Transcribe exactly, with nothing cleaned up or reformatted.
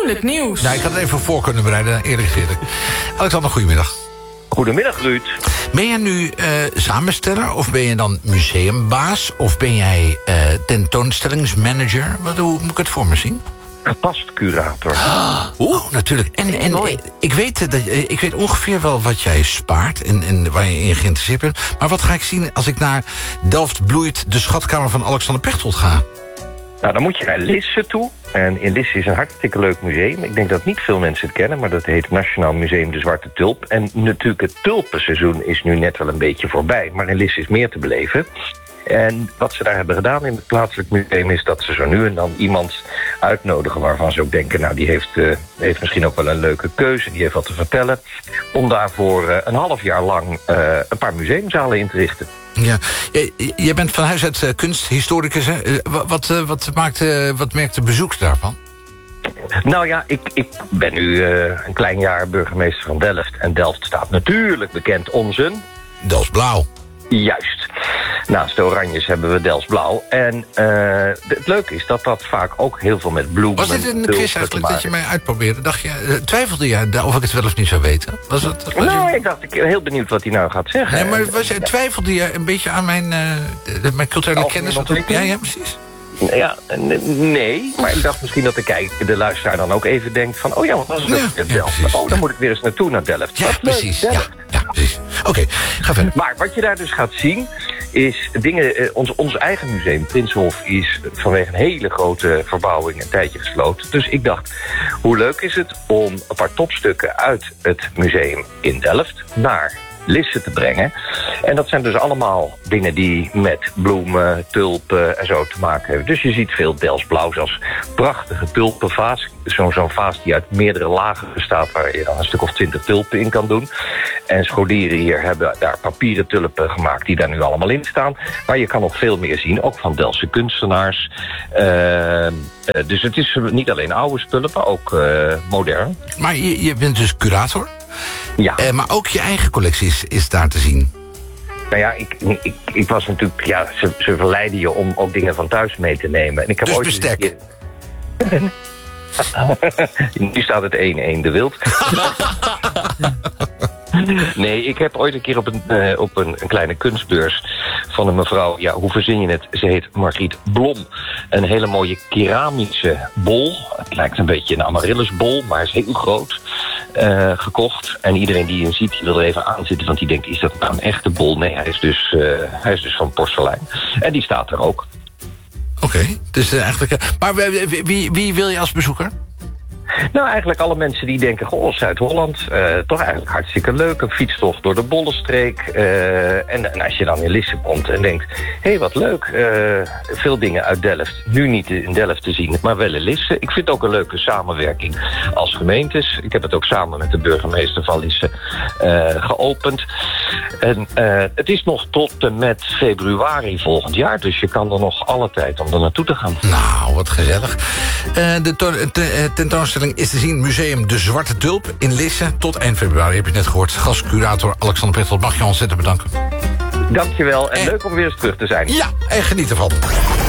Vrolijk nieuws. Nou, ik had het even voor kunnen bereiden, eerlijk gezegd. Alexander, goedemiddag. Goedemiddag, Ruud. Ben jij nu uh, samensteller of ben je dan museumbaas? Of ben jij uh, tentoonstellingsmanager? Wat, hoe moet ik het voor me zien? Gastcurator. Ah, oh, natuurlijk. En, en ik, ik, weet, dat, ik weet ongeveer wel wat jij spaart en, en waar je in geïnteresseerd bent. Maar wat ga ik zien als ik naar Delft bloeit, de schatkamer van Alexander Pechtold ga? Nou, dan moet je naar Lisse toe. En in Lisse is een hartstikke leuk museum. Ik denk dat niet veel mensen het kennen, maar dat heet Nationaal Museum de Zwarte Tulp. En natuurlijk het tulpenseizoen is nu net wel een beetje voorbij. Maar in Lisse is meer te beleven. En wat ze daar hebben gedaan in het plaatselijk museum is dat ze zo nu en dan iemand uitnodigen waarvan ze ook denken, nou die heeft, uh, heeft misschien ook wel een leuke keuze, die heeft wat te vertellen, om daarvoor uh, een half jaar lang uh, een paar museumzalen in te richten. Ja, jij bent van huis uit uh, kunsthistoricus, hè? Uh, wat, uh, wat, maakt, uh, wat merkt de bezoekers daarvan? Nou ja, ik, ik ben nu uh, een klein jaar burgemeester van Delft. En Delft staat natuurlijk bekend om zijn... Delft Blauw. Juist. Naast de oranjes hebben we Delft Blauw. En uh, het leuke is dat dat vaak ook heel veel met bloemen... Was dit een quiz eigenlijk dat je mij uitprobeerde? Dacht je, uh, twijfelde je of ik het wel of niet zou weten? Was het, was nou, je... ik dacht, ik ben heel benieuwd wat hij nou gaat zeggen. Nee, maar was, je, twijfelde je een beetje aan mijn, uh, de, mijn culturele oh, kennis? Ja, ja, precies. Ja, nee, maar ik dacht misschien dat de, kijk, de luisteraar dan ook even denkt van... oh ja, wat was het? Ja, ja, Delft. Oh, dan moet ik weer eens naartoe naar Delft. Ja, wat precies. Leuk, ja, ja, precies. Oké, okay, ga verder. Maar wat je daar dus gaat zien is dingen... Eh, ons, ons eigen museum, Prinsenhof, is vanwege een hele grote verbouwing een tijdje gesloten. Dus ik dacht, hoe leuk is het om een paar topstukken uit het museum in Delft naar Lisse te brengen. En dat zijn dus allemaal dingen die met bloemen, tulpen en zo te maken hebben. Dus je ziet veel Delfts Blauw als prachtige tulpenvaas. Zo'n zo'n vaas die uit meerdere lagen bestaat, waar je dan een stuk of twintig tulpen in kan doen. En scholieren hier hebben daar papieren tulpen gemaakt die daar nu allemaal in staan. Maar je kan nog veel meer zien, ook van Delftse kunstenaars. Uh, uh, dus het is niet alleen oude spullen, maar ook uh, modern. Maar je, je bent dus curator? Ja. Uh, maar ook je eigen collectie is, is daar te zien. Nou ja, ik, ik, ik was natuurlijk... Ja, ze, ze verleiden je om ook dingen van thuis mee te nemen. En ik heb dus ooit bestek? Een... Nu staat het één-één de wild. Nee, ik heb ooit een keer op een, uh, op een, een kleine kunstbeurs van een mevrouw... Ja, hoe verzin je het? Ze heet Margriet Blom. Een hele mooie keramische bol. Het lijkt een beetje een amaryllisbol, maar is heel groot. Uh, gekocht. En iedereen die hem ziet, die wil er even aan zitten, want die denkt, is dat nou een echte bol? Nee, hij is dus, uh, hij is dus van porselein. En die staat er ook. Oké, okay, dus uh, eigenlijk... Uh, maar wie, wie, wie wil je als bezoeker? Nou, eigenlijk alle mensen die denken, goh, Zuid-Holland, uh, toch eigenlijk hartstikke leuk. Een fietstocht door de Bollenstreek. Uh, en, en als je dan in Lisse komt en denkt, hé, hey, wat leuk. Uh, veel dingen uit Delft. Nu niet in Delft te zien, maar wel in Lisse. Ik vind het ook een leuke samenwerking als gemeentes. Ik heb het ook samen met de burgemeester van Lisse uh, geopend. En uh, het is nog tot en met februari volgend jaar. Dus je kan er nog alle tijd om er naartoe te gaan. Nou, wat gezellig. Uh, de to- te- tentoonstelling is te zien Museum de Zwarte Tulp in Lisse. Tot eind februari, heb je net gehoord. Gastcurator Alexander Pechtold, mag je ontzettend bedanken. Dankjewel en, en leuk om weer eens terug te zijn. Ja, en geniet ervan.